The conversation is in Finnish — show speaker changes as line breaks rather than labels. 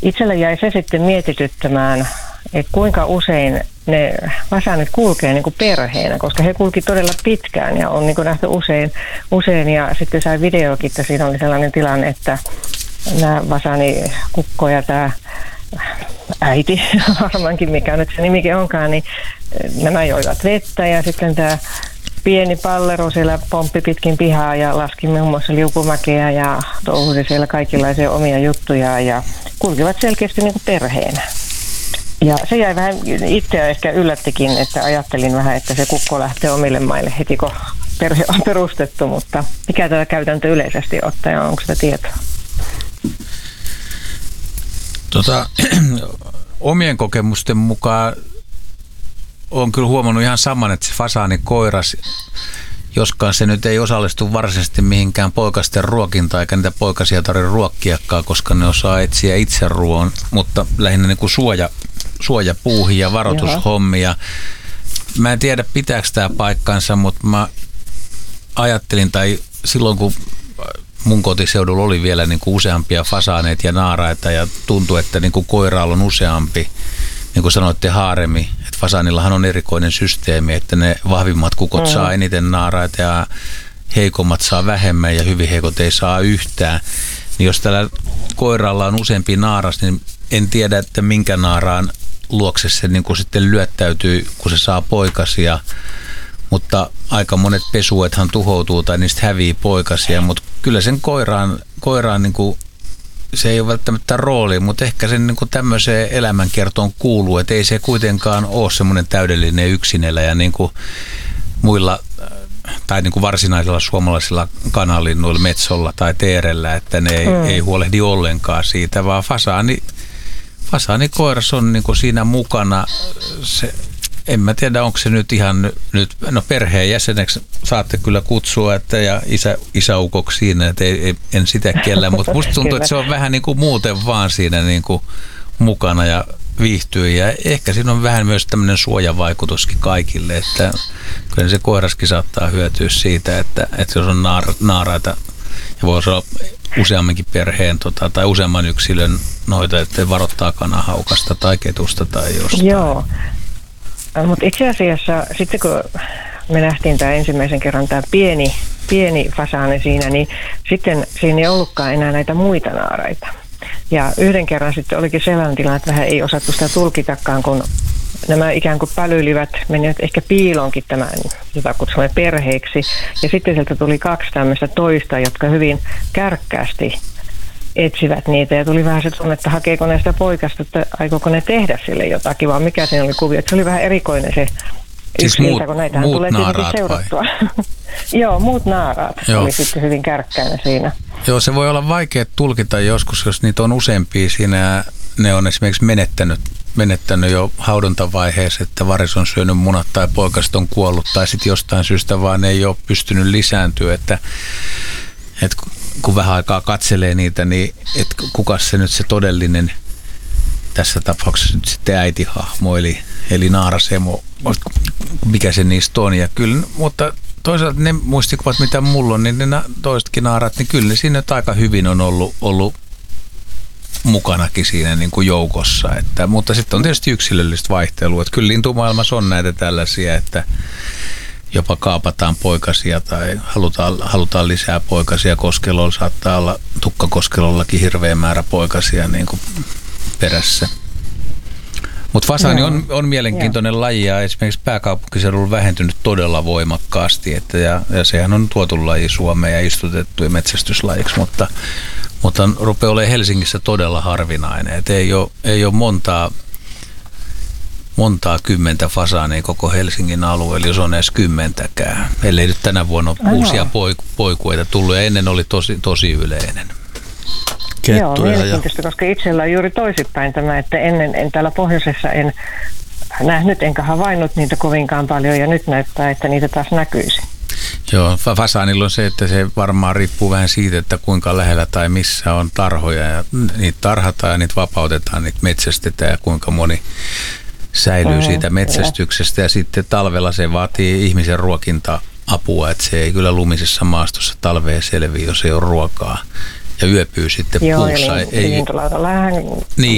itsellä jäi se sitten mietityttämään, että kuinka usein ne fasaanit kulkee niin kuin perheenä, koska he kulki todella pitkään ja on niin kuin nähty usein ja sitten sai videokin, että siinä oli sellainen tilanne, että nämä fasaanikukko ja tämä äiti, varmaankin mikä nyt se nimikin onkaan, niin nämä joivat vettä ja sitten tämä pieni pallero siellä pomppi pitkin pihaa ja laski muun muassa liukumäkeä ja touhusi siellä kaikenlaisia omia juttuja ja kulkivat selkeästi niin kuin perheenä. Ja se jäi vähän itseä ehkä yllättikin, että ajattelin vähän, että se kukko lähtee omille maille heti, kun perhe on perustettu, mutta mikä tätä käytäntö yleisesti ottaen, onko sitä tietoa?
Omien kokemusten mukaan olen kyllä huomannut ihan saman, että se fasaanikoiras, joskaan se nyt ei osallistu varsinaisesti mihinkään poikasten ruokintaan, eikä niitä poikasia tarvitse ruokkiakaan, koska ne osaa etsiä itse ruoan, mutta lähinnä niin kuin suojapuuhia ja varoitushommia. Mä en tiedä, pitääkö tämä paikkansa, mutta mä ajattelin, tai silloin kun mun kotiseudulla oli vielä niin kuin useampia fasaaneita ja naaraita ja tuntui, että niin kuin koiraalla on useampi, niin kuin sanoitte, haaremi. Että fasaanillahan on erikoinen systeemi, että ne vahvimmat kukot saa eniten naaraita ja heikommat saa vähemmän ja hyvin heikot ei saa yhtään. Niin jos tällä koiralla on useampi naaras, niin en tiedä, että minkä naaraan luokse se niin kuin sitten lyöttäytyy, kun se saa poikasia. Mutta aika monet pesuethan tuhoutuu tai niistä hävii poikasia, mutta kyllä sen koiraan niin kuin, se ei ole välttämättä rooli, mutta ehkä sen niin kuin tämmöiseen elämänkertoon kuuluu, että ei se kuitenkaan ole semmoinen täydellinen yksineläjä niin kuin muilla tai niin kuin varsinaisilla suomalaisilla kanalinnuilla, metsolla tai teerellä, että ne ei huolehdi ollenkaan siitä, vaan fasaanikoiras on niin kuin siinä mukana. En mä tiedä, onko se nyt ihan no perheenjäseneksi saatte kyllä kutsua, että ja isäukoksi siinä, että en sitä kiellä, mutta musta tuntuu, että se on vähän niin kuin muuten vaan siinä niin kuin mukana ja viihtyy ja ehkä siinä on vähän myös tämmöinen suojavaikutuskin kaikille, että kyllä se koiraskin saattaa hyötyä siitä, että jos on naaraita ja voisi olla useammankin perheen tai useamman yksilön noita, että varoittaa kanahaukasta tai ketusta tai jostain.
Joo. Mutta itse asiassa sitten kun me nähtiin tämä ensimmäisen kerran tämä pieni fasaani siinä, niin sitten siinä ei ollutkaan enää näitä muita naaraita. Ja yhden kerran sitten olikin sellainen tilanne, että vähän ei osattu sitä tulkitakaan, kun nämä ikään kuin pälyilivät, menivät ehkä piilonkin tämän, jota kutsumme perheeksi. Ja sitten sieltä tuli 2 tämmöistä toista, jotka hyvin kärkkäästi etsivät niitä ja tuli vähän se tunne, että hakeeko ne sitä poikasta, että aikooko ne tehdä sille jotakin, vaan mikä siinä oli kuvio. Se oli vähän erikoinen se
siis
yksiltä, kun näitähän tulee tietenkin seurattua. Joo, muut naaraat oli sitten hyvin kärkkäinen siinä.
Joo, se voi olla vaikea tulkita joskus, jos niitä on useampia siinä ja ne on esimerkiksi menettänyt jo haudontavaiheessa, että varis on syönyt munat tai poikaset on kuollut tai sitten jostain syystä vaan ei ole pystynyt lisääntyä, että kun vähän aikaa katselee niitä, niin että kukas se nyt se todellinen, tässä tapauksessa nyt sitten äitihahmo, eli naarasemo, mikä se niistä on. Ja kyllä, mutta toisaalta ne muistikuvat, mitä mulla on, niin ne toisetkin naarat, niin kyllä ne siinä aika hyvin on ollut mukanakin siinä niin kuin joukossa. Mutta sitten on tietysti yksilöllistä vaihtelua. Että kyllä lintumaailmassa on näitä tällaisia, että jopa kaapataan poikasia tai halutaan lisää poikasia. Koskelolla saattaa olla tukkakoskelollakin hirveä määrä poikasia niin kuin perässä. Mutta fasaani on mielenkiintoinen laji ja esimerkiksi pääkaupunkiseudulla vähentynyt todella voimakkaasti. Ja sehän on tuotu laji Suomeen ja istutettu ja metsästyslajiksi, mutta rupeaa olemaan Helsingissä todella harvinainen. Et ei ole montaa kymmentä fasaania koko Helsingin alueella, jos on edes 10-kään. Ellei nyt tänä vuonna ole uusia poikueita tullut ja ennen oli tosi yleinen.
Joo, mielenkiintoista, koska itsellä on juuri toisinpäin tämä, että ennen täällä pohjoisessa en nähnyt enkä havainnut niitä kovinkaan paljon ja nyt näyttää, että niitä taas näkyisi.
Joo, fasaanilla on se, että se varmaan riippuu vähän siitä, että kuinka lähellä tai missä on tarhoja ja niitä tarhataan ja niitä vapautetaan, niitä metsästetään ja kuinka moni säilyy siitä metsästyksestä ja sitten talvella se vaatii ihmisen ruokinta-apua, että se ei kyllä lumisessa maastossa talveen selviä, jos ei ole ruokaa ja yöpyy sitten puussa.
Joo, eli niin,